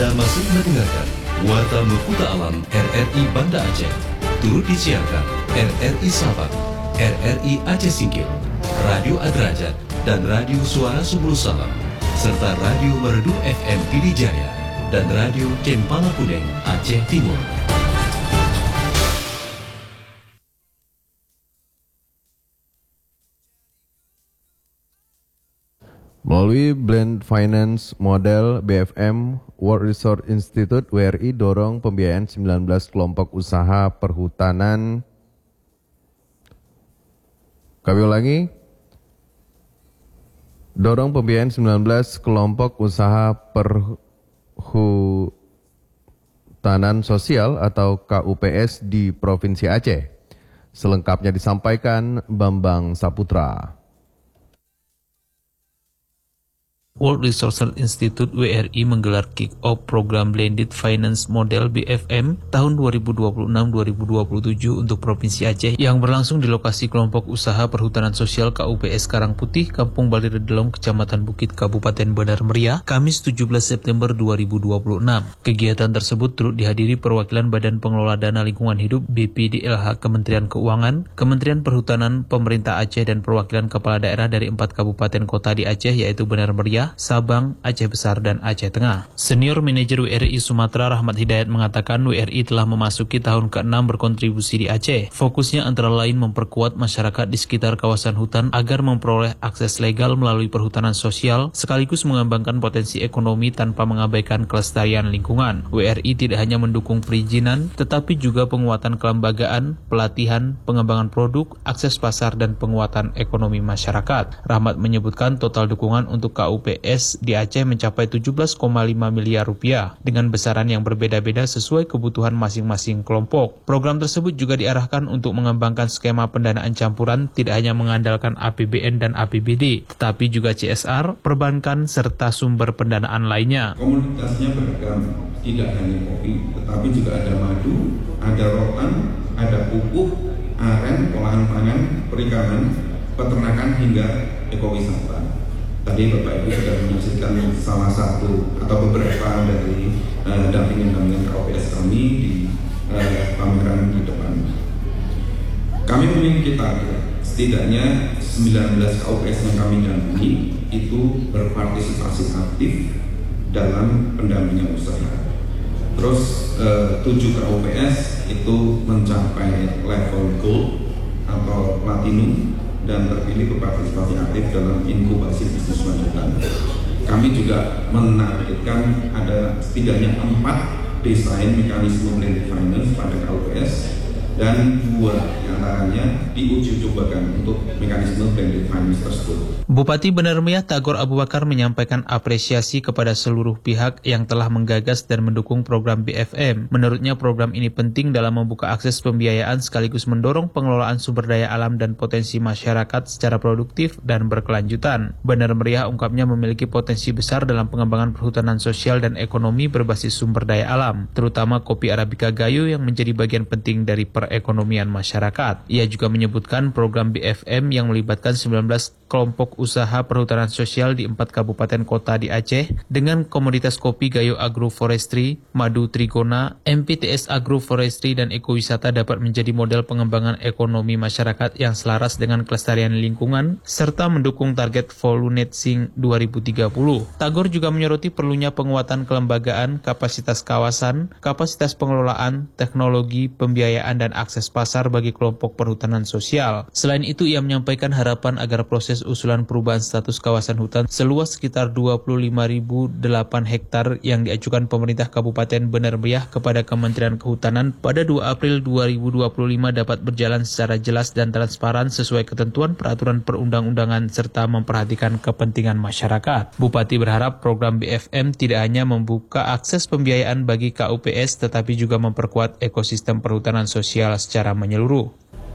Anda masih mendengarkan Warta Meputa Alam RRI Banda Aceh. Turut disiarkan RRI Sabang, RRI Aceh Singkil, Radio Adrajat, dan Radio Suara Subul Salam, serta Radio Merdu FM Pidijaya, dan Radio Cempala Pudeng Aceh Timur. Melalui Blend Finance Model BFM, World Resource Institute WRI dorong pembiayaan 19 kelompok usaha perhutanan. Kami ulangi, dorong pembiayaan 19 kelompok usaha perhutanan sosial atau KUPS di Provinsi Aceh. Selengkapnya disampaikan Bambang Saputra. World Resource Institute WRI menggelar kick-off program Blended Finance Model BFM tahun 2026-2027 untuk Provinsi Aceh yang berlangsung di lokasi kelompok usaha perhutanan sosial KUPS Karangputih, Kampung Baliredelong, Kecamatan Bukit, Kabupaten Bandar Meriah, Kamis 17 September 2026. Kegiatan tersebut turut dihadiri perwakilan Badan Pengelola Dana Lingkungan Hidup BPDLH Kementerian Keuangan, Kementerian Perhutanan Pemerintah Aceh, dan perwakilan kepala daerah dari 4 kabupaten kota di Aceh, yaitu Bandar Meriah, Sabang, Aceh Besar, dan Aceh Tengah. Senior Manajer WRI Sumatera Rahmat Hidayat mengatakan WRI telah memasuki tahun ke-6 berkontribusi di Aceh. Fokusnya antara lain memperkuat masyarakat di sekitar kawasan hutan agar memperoleh akses legal melalui perhutanan sosial, sekaligus mengembangkan potensi ekonomi tanpa mengabaikan kelestarian lingkungan. WRI tidak hanya mendukung perizinan, tetapi juga penguatan kelembagaan, pelatihan, pengembangan produk, akses pasar, dan penguatan ekonomi masyarakat. Rahmat menyebutkan total dukungan untuk KUPS di Aceh mencapai 17,5 miliar rupiah dengan besaran yang berbeda-beda sesuai kebutuhan masing-masing kelompok. Program tersebut juga diarahkan untuk mengembangkan skema pendanaan campuran tidak hanya mengandalkan APBN dan APBD, tetapi juga CSR, perbankan, serta sumber pendanaan lainnya. Komoditasnya beragam, tidak hanya kopi, tetapi juga ada madu, ada rotan, ada pupuk, aren, olahan pangan, perikanan, peternakan, hingga ekowisata. Tadi Bapak Ibu sudah menyaksikan salah satu atau beberapa dari dampingan KUPS kami di pameran di depan. Kami memiliki target setidaknya 19 KUPS yang kami dampingi itu berpartisipasi aktif dalam pendampingan usaha. Terus 7 KUPS itu mencapai level gold atau platinum dan terpilih berpartisipasi aktif dalam inkubasi bisnis lanjutan. Kami juga menargetkan ada setidaknya 4 desain mekanisme blended finance pada KUPS dan 2 diantaranya diuji cobakan untuk mekanisme blended finance tersebut. Bupati Bandar Meriah Tagor Abu Bakar menyampaikan apresiasi kepada seluruh pihak yang telah menggagas dan mendukung program BFM. Menurutnya program ini penting dalam membuka akses pembiayaan sekaligus mendorong pengelolaan sumber daya alam dan potensi masyarakat secara produktif dan berkelanjutan. Bandar Meriah ungkapnya memiliki potensi besar dalam pengembangan perhutanan sosial dan ekonomi berbasis sumber daya alam, terutama kopi Arabica Gayo yang menjadi bagian penting dari perekonomian masyarakat. Ia juga menyebutkan program BFM yang melibatkan 19 kelompok usaha perhutanan sosial di 4 kabupaten kota di Aceh dengan komoditas kopi Gayo Agroforestry, Madu Trigona, MPTS Agroforestry, dan ekowisata dapat menjadi model pengembangan ekonomi masyarakat yang selaras dengan kelestarian lingkungan serta mendukung target Volunetzing 2030. Tagor juga menyoroti perlunya penguatan kelembagaan, kapasitas kawasan, kapasitas pengelolaan, teknologi, pembiayaan, dan akses pasar bagi kelompok perhutanan sosial. Selain itu, ia menyampaikan harapan agar proses usulan perubahan status kawasan hutan seluas sekitar 25.008 hektar yang diajukan pemerintah Kabupaten Bandar Meriah kepada Kementerian Kehutanan pada 2 April 2025 dapat berjalan secara jelas dan transparan sesuai ketentuan peraturan perundang-undangan serta memperhatikan kepentingan masyarakat. Bupati berharap program BFM tidak hanya membuka akses pembiayaan bagi KUPS tetapi juga memperkuat ekosistem perhutanan sosial secara menyeluruh.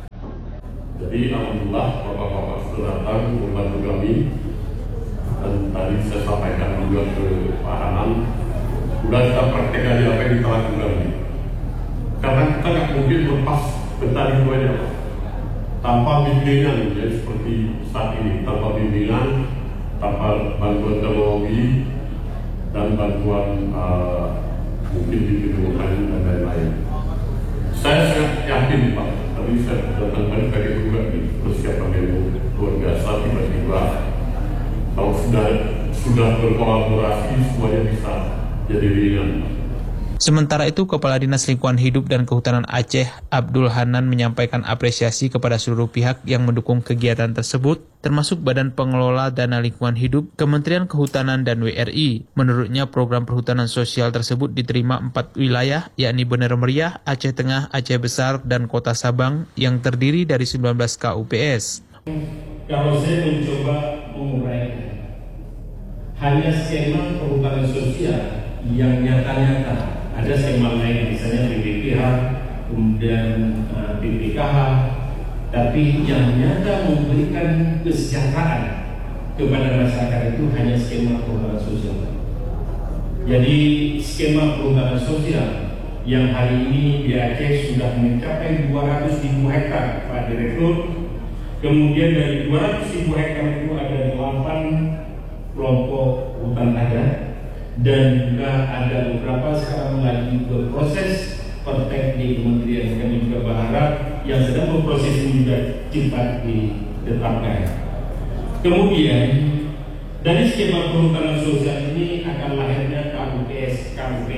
Jadi alhamdulillah Bapak-bapak sudah datang membantu kami, dan tadi saya sampaikan juga ke Pak Hanan, sudah kita praktekkan apa yang kita lakukan ini. Karena kita nggak mungkin lepas petani itu aja tanpa bimbingan, ya, seperti saat ini, tanpa bimbingan, tanpa bantuan teknologi dan bantuan mungkin di gedung lain dan lain-lain. Saya sangat yakin Pak, tadi saya datang tadi juga di persiapan demo luar biasa, tiba-tiba kalau sudah berkolaborasi semuanya bisa jadi ringan. Sementara itu, Kepala Dinas Lingkungan Hidup dan Kehutanan Aceh, Abdul Hanan, menyampaikan apresiasi kepada seluruh pihak yang mendukung kegiatan tersebut, termasuk Badan Pengelola Dana Lingkungan Hidup, Kementerian Kehutanan, dan WRI. Menurutnya, program perhutanan sosial tersebut diterima 4 wilayah, yakni Bener Meriah, Aceh Tengah, Aceh Besar, dan Kota Sabang, yang terdiri dari 19 KUPS. Kalau saya mencoba menguraikan, hanya skema perhutanan sosial yang nyata-nyata. Ada skema lain, misalnya BPPH, kemudian BPKH, tapi yang nyata memberikan kesejahteraan kepada masyarakat itu hanya skema perhutanan sosial. Jadi skema perhutanan sosial yang hari ini di Aceh sudah mencapai 200.000 hektar, Pak Direktur. Kemudian dari 200.000 hektar itu ada 8 kelompok hutan adat, dan juga ada beberapa sekarang lagi berproses pertek di kementerian. Kami juga berharap yang sedang berproses ini juga cepat ditetapkan. Kemudian dari skema perhutanan sosial ini akan lahirnya KUPS.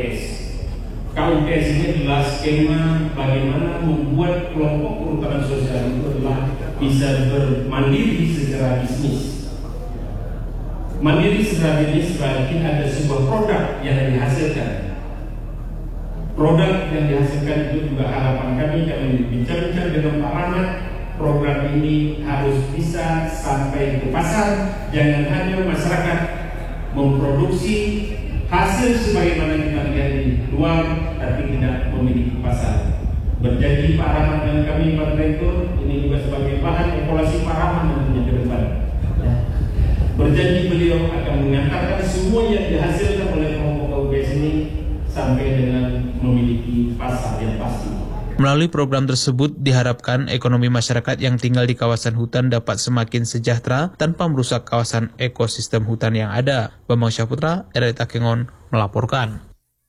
KUPS ini adalah skema bagaimana membuat kelompok perhutanan sosial itu adalah bisa bermandiri secara bisnis. Mandiri secara bisnis berarti ada sebuah produk yang dihasilkan. Produk yang dihasilkan itu juga harapan kami bicara dengan Pak Rahmat, program ini harus bisa sampai ke pasar. Jangan hanya masyarakat memproduksi hasil sebagaimana kita lihat di luar, tapi tidak memiliki pasar. Berjanji Pak Rahmat dan kami Pak Direktur, ini juga sebagai bahan evaluasi Pak Rahmat nantinya ke depan. Berjanji beliau akan mengantarkan semua yang dihasilkan oleh kelompok KUPS ini sampai dengan memiliki pasar yang pasti. Melalui program tersebut diharapkan ekonomi masyarakat yang tinggal di kawasan hutan dapat semakin sejahtera tanpa merusak kawasan ekosistem hutan yang ada. Bambang Syahputra, RRI Takengon, melaporkan.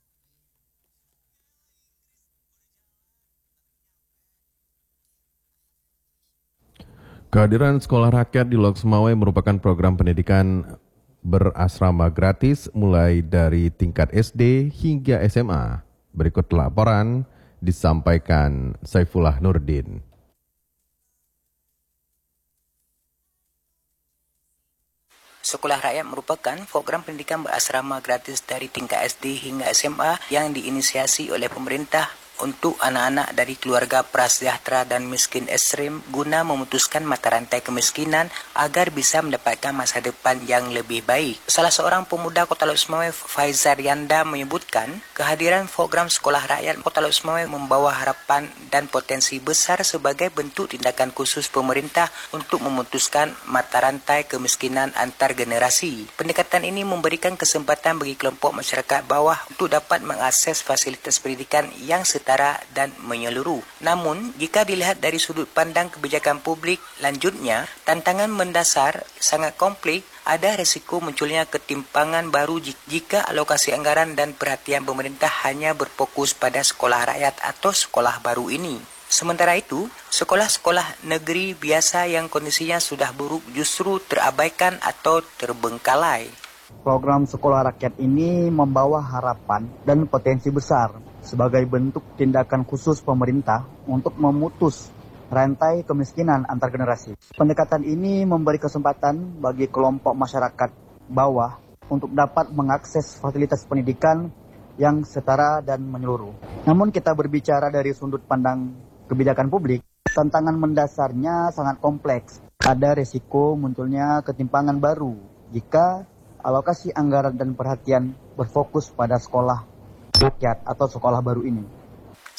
Kehadiran sekolah rakyat di Lok Semawai merupakan program pendidikan berasrama gratis mulai dari tingkat SD hingga SMA. Berikut laporan disampaikan Saifullah Nurdin. Sekolah Rakyat merupakan program pendidikan berasrama gratis dari tingkat SD hingga SMA yang diinisiasi oleh pemerintah untuk anak-anak dari keluarga prasejahtera dan miskin ekstrem guna memutuskan mata rantai kemiskinan agar bisa mendapatkan masa depan yang lebih baik. Salah seorang pemuda Kota Lok Semawai, Faizar Yanda, menyebutkan kehadiran program Sekolah Rakyat Kota Lok Semawai membawa harapan dan potensi besar sebagai bentuk tindakan khusus pemerintah untuk memutuskan mata rantai kemiskinan antar generasi. Pendekatan ini memberikan kesempatan bagi kelompok masyarakat bawah untuk dapat mengakses fasilitas pendidikan yang setara dan menyeluruh. Namun, jika dilihat dari sudut pandang kebijakan publik, lanjutnya, tantangan mendasar sangat kompleks. Ada risiko munculnya ketimpangan baru jika alokasi anggaran dan perhatian pemerintah hanya berfokus pada sekolah rakyat atau sekolah baru ini. Sementara itu, sekolah-sekolah negeri biasa yang kondisinya sudah buruk justru terabaikan atau terbengkalai. Program Sekolah Rakyat ini membawa harapan dan potensi besar sebagai bentuk tindakan khusus pemerintah untuk memutus rantai kemiskinan antar generasi. Pendekatan ini memberi kesempatan bagi kelompok masyarakat bawah untuk dapat mengakses fasilitas pendidikan yang setara dan menyeluruh. Namun kita berbicara dari sudut pandang kebijakan publik, tantangan mendasarnya sangat kompleks. Ada risiko munculnya ketimpangan baru jika alokasi anggaran dan perhatian berfokus pada sekolah rakyat atau sekolah baru ini.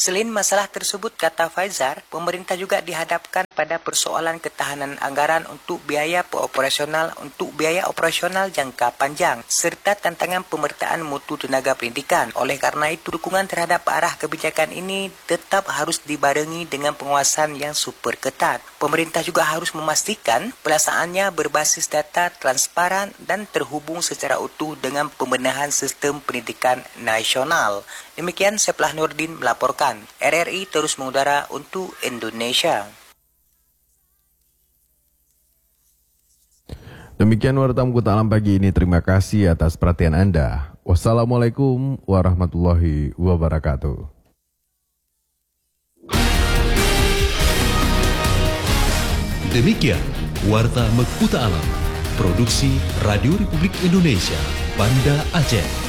Selain masalah tersebut, kata Faizar, pemerintah juga dihadapkan pada persoalan ketahanan anggaran untuk biaya operasional jangka panjang serta tantangan pemertaan mutu tenaga pendidikan. Oleh karena itu, dukungan terhadap arah kebijakan ini tetap harus dibarengi dengan pengawasan yang super ketat. Pemerintah juga harus memastikan pelaksanaannya berbasis data, transparan dan terhubung secara utuh dengan pembenahan sistem pendidikan nasional. Demikian Seplah Nurdin melaporkan. RRI terus mengudara untuk Indonesia. Demikian Warta Muka Alam pagi ini. Terima kasih atas perhatian Anda. Wassalamualaikum warahmatullahi wabarakatuh. Demikian Warta Mekuta Alam, produksi Radio Republik Indonesia, Banda Aceh.